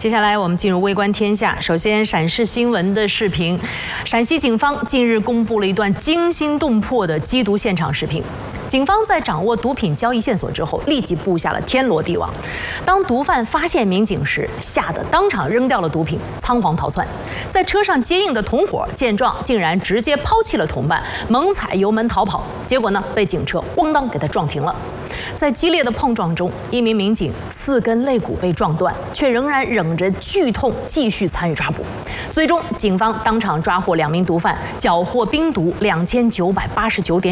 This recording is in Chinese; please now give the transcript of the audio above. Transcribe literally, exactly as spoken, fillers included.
接下来我们进入微观天下。首先，陕视新闻的视频，陕西警方近日公布了一段惊心动魄的缉毒现场视频。警方在掌握毒品交易线索之后，立即布下了天罗地网。当毒贩发现民警时，吓得当场扔掉了毒品，仓皇逃窜。在车上接应的同伙见状，竟然直接抛弃了同伴，猛踩油门逃跑。结果呢，被警车咣当给他撞停了。在激烈的碰撞中，一名民警四根肋骨被撞断，却仍然忍着剧痛继续参与抓捕。最终，警方当场抓获两名毒贩，缴获冰毒两千九百八十九点。